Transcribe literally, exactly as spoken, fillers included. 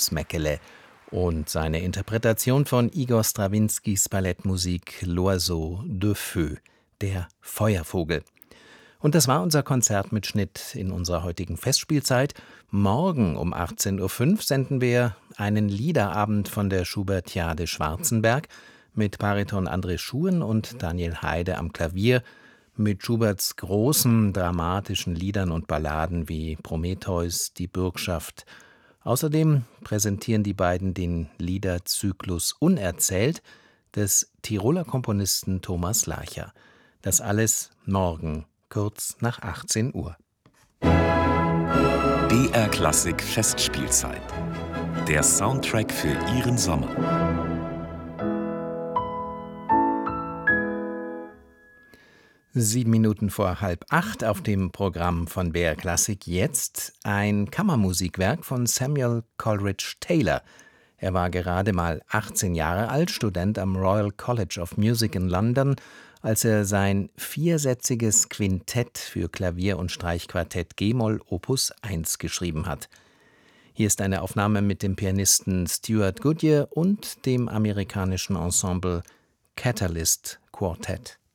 Louis Mäkelä und seine Interpretation von Igor Strawinskys Ballettmusik L'Oiseau de Feu, der Feuervogel. Und das war unser Konzertmitschnitt in unserer heutigen Festspielzeit. Morgen um achtzehn Uhr fünf senden wir einen Liederabend von der Schubertiade Schwarzenberg mit Bariton André Schuhen und Daniel Heide am Klavier, mit Schuberts großen dramatischen Liedern und Balladen wie Prometheus, die Bürgschaft. Außerdem präsentieren die beiden den Liederzyklus Unerzählt des Tiroler Komponisten Thomas Larcher. Das alles morgen, kurz nach achtzehn Uhr. B R Klassik Festspielzeit. Der Soundtrack für Ihren Sommer. Sieben Minuten vor halb acht auf dem Programm von B R Klassik jetzt ein Kammermusikwerk von Samuel Coleridge Taylor. Er war gerade mal achtzehn Jahre alt, Student am Royal College of Music in London, als er sein viersätziges Quintett für Klavier und Streichquartett G-Moll Opus eins geschrieben hat. Hier ist eine Aufnahme mit dem Pianisten Stuart Goodyear und dem amerikanischen Ensemble Catalyst Quartet.